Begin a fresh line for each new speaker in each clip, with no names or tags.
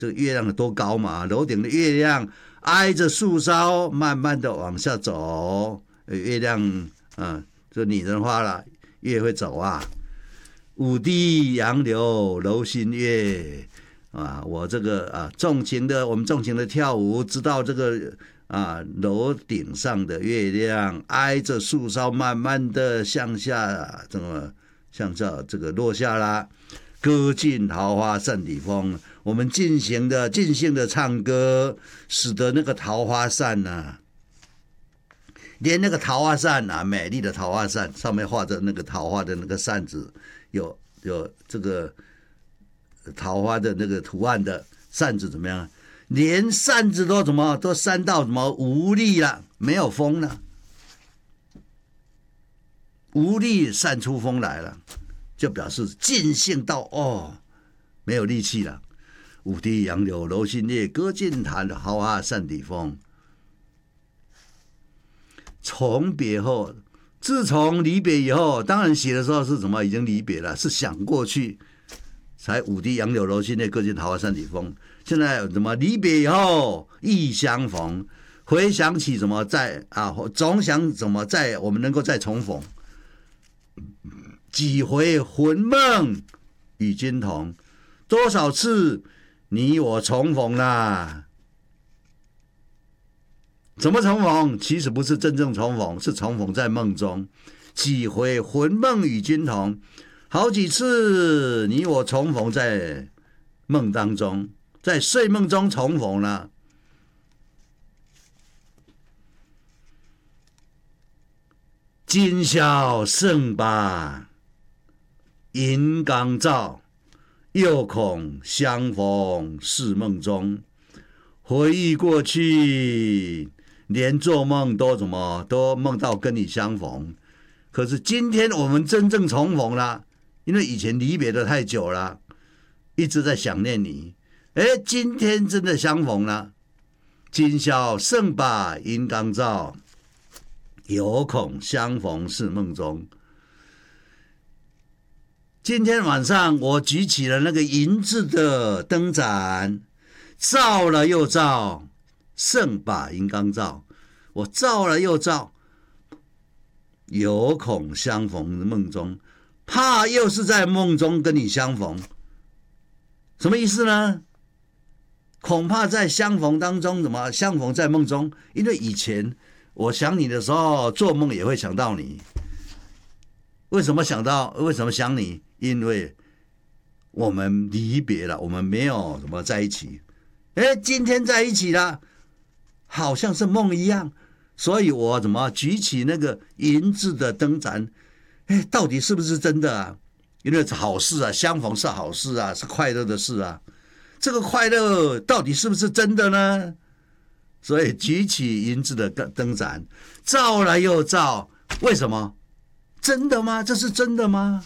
这个月亮有多高嘛？楼顶的月亮挨着树梢，慢慢的往下走。月亮这拟人化了，月会走啊。舞堤杨柳楼新月啊，我这个纵情的，我们纵情的跳舞，直到这个楼顶上的月亮挨着树梢，慢慢的向下这个落下啦。歌尽桃花扇底风，我们尽兴的唱歌，使得那个桃花扇连那个桃花扇美丽的桃花扇上面画着那个桃花的那个扇子，有这个桃花的那个图案的扇子怎么样？连扇子都扇到无力了，没有风了，无力扇出风来了。就表示尽兴到没有力气了。舞堤杨柳楼新月，歌尽桃花扇底风。从别后，自从离别以后，当然写的时候是已经离别了，是想过去才舞堤杨柳楼新月，歌尽桃花扇底风。现在离别以后忆相逢，回想起总想在我们能够再重逢。几回魂梦与君同，多少次你我重逢啦？怎么重逢？其实不是真正重逢，是重逢在梦中。几回魂梦与君同，好几次你我重逢在梦当中，在睡梦中重逢了。今宵剩把银缸照，又恐相逢是梦中。回忆过去，连做梦都梦到跟你相逢。可是今天我们真正重逢了，因为以前离别的太久了，一直在想念你。今天真的相逢了。今宵剩把银缸照，有恐相逢是梦中。今天晚上我举起了那个银质的灯盏，照了又照，剩把银缸照。我照了又照，有恐相逢梦中，怕又是在梦中跟你相逢。什么意思呢？恐怕在相逢当中，相逢在梦中？因为以前我想你的时候，做梦也会想到你。为什么想你？因为我们离别了，我们没有在一起。今天在一起了，好像是梦一样。所以我举起那个银质的灯盏，到底是不是真的啊？因为是好事啊，相逢是好事啊，是快乐的事啊。这个快乐到底是不是真的呢？所以举起银质的灯盏，照了又照。为什么？真的吗？这是真的吗？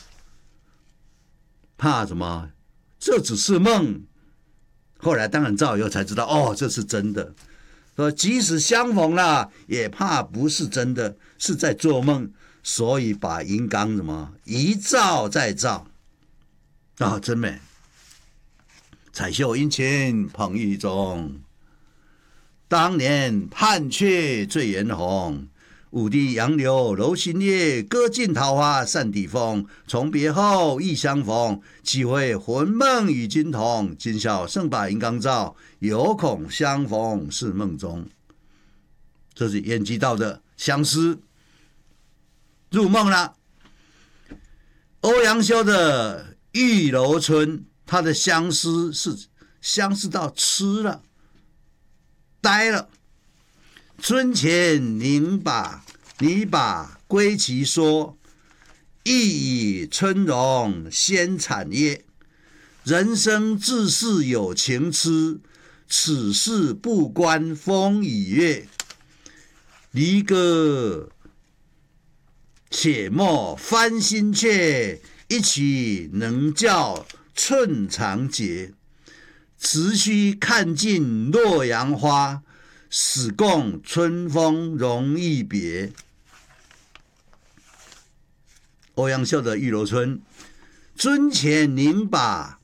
怕什么？这只是梦。后来当然照以后才知道，这是真的。说即使相逢了，也怕不是真的，是在做梦。所以把银缸一照再照，真美。彩绣殷勤捧玉中，当年盼却醉颜红。舞堤杨柳楼新月，歌尽桃花扇底风。从别后忆相逢，几回魂梦与君同。今宵剩把银缸照，有恐相逢是梦中。这是延吉道的相思，入梦了。欧阳修的玉楼春，他的相思是相思到痴了，呆了。春前你把归期说，亦以春容先产业。人生自是有情痴，此事不关风与月。离歌且莫翻新阙，一曲能教寸长节。只须看尽洛阳花，始共春风容易别。欧阳修的《玉楼春》，樽前凝把